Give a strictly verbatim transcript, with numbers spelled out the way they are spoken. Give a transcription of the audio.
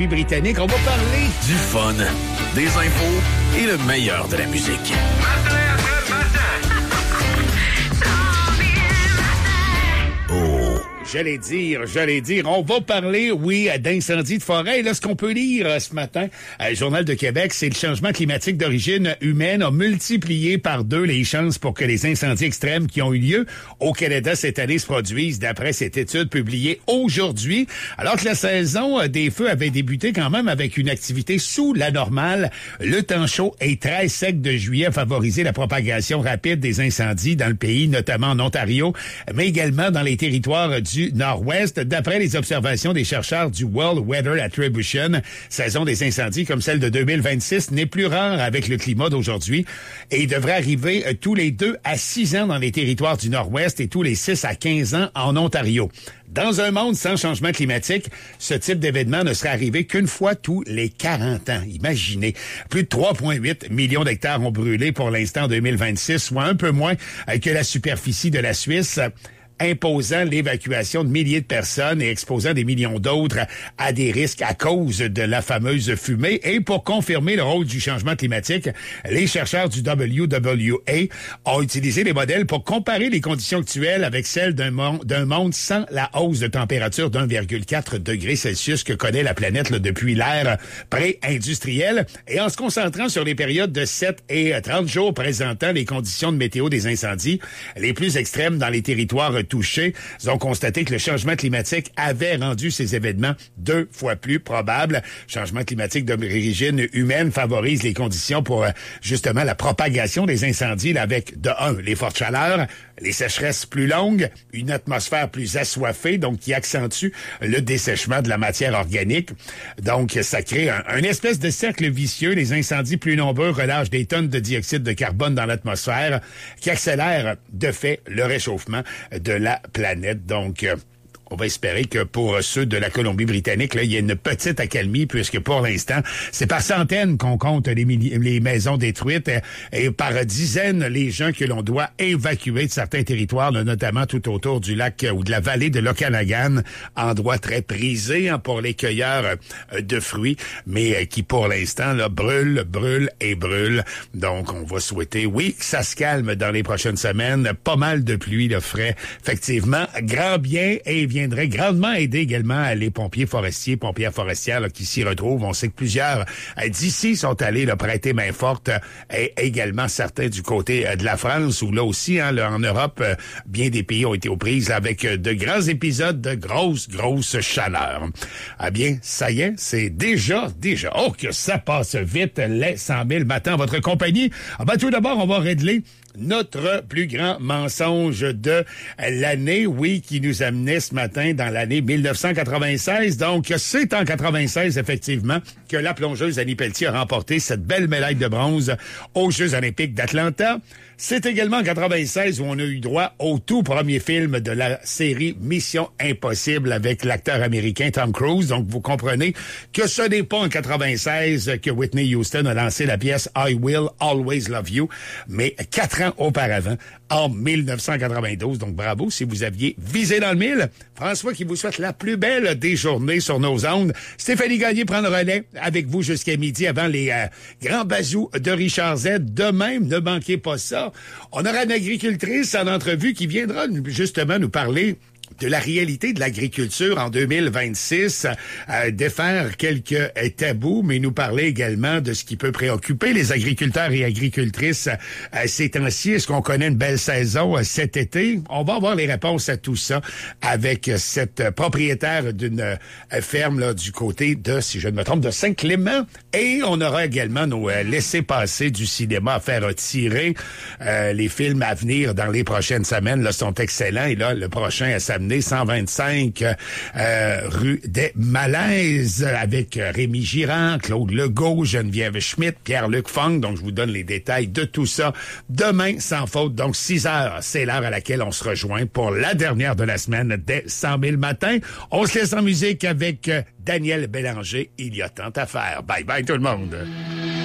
Britannique, on va parler du fun, des infos et le meilleur de la musique. Oh. J'allais dire, j'allais dire, on va parler, oui, d'incendie de forêt. Et là, ce qu'on peut lire euh, ce matin, euh, le Journal de Québec, c'est le changement climatique d'origine humaine a multiplié par deux les chances pour que les incendies extrêmes qui ont eu lieu au Canada cette année se produisent, d'après cette étude publiée aujourd'hui. Alors que la saison des feux avait débuté quand même avec une activité sous la normale, le temps chaud et très sec de juillet a favorisé la propagation rapide des incendies dans le pays, notamment en Ontario, mais également dans les territoires du Nord-Ouest. D'après les observations des chercheurs du World Weather Attribution, saison des incendies comme celle de deux mille vingt-six n'est plus rare avec le climat d'aujourd'hui et devrait arriver tous les deux à six ans dans les territoires du Nord-Ouest et tous les six à quinze ans en Ontario. Dans un monde sans changement climatique, ce type d'événement ne serait arrivé qu'une fois tous les quarante ans. Imaginez, plus de trois virgule huit millions d'hectares ont brûlé pour l'instant en deux mille vingt-six, soit un peu moins que la superficie de la Suisse, imposant l'évacuation de milliers de personnes et exposant des millions d'autres à des risques à cause de la fameuse fumée. Et pour confirmer le rôle du changement climatique, les chercheurs du W W A ont utilisé des modèles pour comparer les conditions actuelles avec celles d'un monde, d'un monde sans la hausse de température d'un virgule quatre degrés Celsius que connaît la planète là, depuis l'ère pré-industrielle. Et en se concentrant sur les périodes de sept et trente jours présentant les conditions de météo des incendies les plus extrêmes dans les territoires touchés, ils ont constaté que le changement climatique avait rendu ces événements deux fois plus probables. Changement climatique d'origine humaine favorise les conditions pour euh, justement la propagation des incendies là, avec, de un, les fortes chaleurs, les sécheresses plus longues, une atmosphère plus assoiffée, donc qui accentue le dessèchement de la matière organique. Donc, ça crée un, un espèce de cercle vicieux. Les incendies plus nombreux relâchent des tonnes de dioxyde de carbone dans l'atmosphère qui accélère de fait le réchauffement de la planète. Donc, euh, on va espérer que pour ceux de la Colombie-Britannique, là, il y a une petite accalmie, puisque pour l'instant, c'est par centaines qu'on compte les, milli- les maisons détruites et, et par dizaines les gens que l'on doit évacuer de certains territoires, là, notamment tout autour du lac ou de la vallée de l'Okanagan, endroit très prisé hein, pour les cueilleurs euh, de fruits, mais euh, qui pour l'instant là, brûle, brûle et brûle. Donc, on va souhaiter, oui, que ça se calme dans les prochaines semaines. Pas mal de pluie le ferait effectivement grand bien et viendrait grandement aider également les pompiers forestiers, pompières forestières là, qui s'y retrouvent. On sait que plusieurs euh, d'ici sont allés là, prêter main forte euh, et également certains du côté euh, de la France où là aussi, hein, là, en Europe, euh, bien des pays ont été aux prises là, avec euh, de grands épisodes de grosses, grosses chaleurs. Ah bien, ça y est, c'est déjà, déjà, oh que ça passe vite, les cent mille matins, votre compagnie. Ah ben, tout d'abord, on va régler notre plus grand mensonge de l'année, oui, qui nous amenait ce matin dans l'année mille neuf cent quatre-vingt-seize. Donc, c'est en quatre-vingt-seize, effectivement, que la plongeuse Annie Pelletier a remporté cette belle médaille de bronze aux Jeux olympiques d'Atlanta. C'est également en quatre-vingt-seize où on a eu droit au tout premier film de la série Mission Impossible avec l'acteur américain Tom Cruise. Donc, vous comprenez que ce n'est pas en quatre-vingt-seize que Whitney Houston a lancé la pièce I Will Always Love You, mais quatre ans auparavant, en mille neuf cent quatre-vingt-douze. Donc, bravo si vous aviez visé dans le mille. François qui vous souhaite la plus belle des journées sur nos ondes. Stéphanie Gagné prend le relais avec vous jusqu'à midi avant les euh, grands bazous de Richard Z. De même, ne manquez pas ça. On aura une agricultrice en entrevue qui viendra justement nous parler de la réalité de l'agriculture en deux mille vingt-six, euh, défaire quelques euh, tabous, mais nous parler également de ce qui peut préoccuper les agriculteurs et agricultrices euh, ces temps-ci. Est-ce qu'on connaît une belle saison euh, cet été? On va avoir les réponses à tout ça avec euh, cette euh, propriétaire d'une euh, ferme là, du côté de, si je ne me trompe, de Saint-Clément. Et on aura également nos euh, laissez-passer du cinéma à faire tirer. Euh, les films à venir dans les prochaines semaines là, sont excellents. Et là, le prochain à s'amener cent vingt-cinq euh, rue des Malaises avec Rémi Girard, Claude Legault, Geneviève Schmidt, Pierre-Luc Funk. Donc, je vous donne les détails de tout ça demain, sans faute. Donc, six heures, c'est l'heure à laquelle on se rejoint pour la dernière de la semaine des cent mille matins. On se laisse en musique avec Daniel Bélanger. Il y a tant à faire. Bye bye tout le monde.